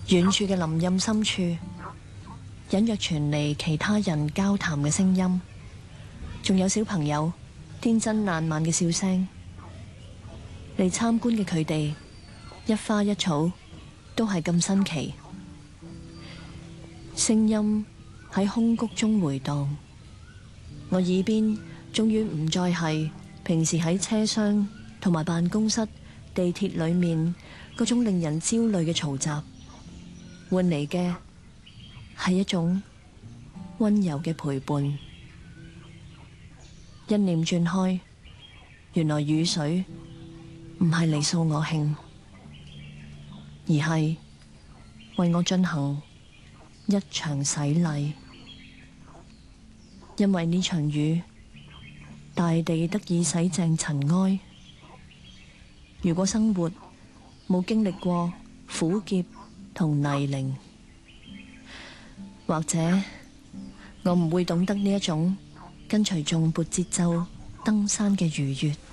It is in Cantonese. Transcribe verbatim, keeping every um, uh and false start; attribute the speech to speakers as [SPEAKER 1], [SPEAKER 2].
[SPEAKER 1] 遠處嘅林蔭深處，隱約傳嚟其他人交談嘅聲音，仲有小朋友天真爛漫嘅笑聲。嚟參觀嘅佢哋，一花一草都係咁新奇。聲音喺空谷中回盪，我耳邊終於唔再係平時喺車廂同埋辦公室、地鐵裏面嗰種令人焦慮嘅嘈雜，換嚟嘅係一種溫柔嘅陪伴。一念轉開，原來雨水唔係嚟掃我興，而係為我進行一場洗禮。因為呢場雨，大地得以洗淨塵埃。如果生活冇經歷過苦澀同泥濘，或者我唔會懂得呢一種跟隨頌缽節奏登山嘅愉悅。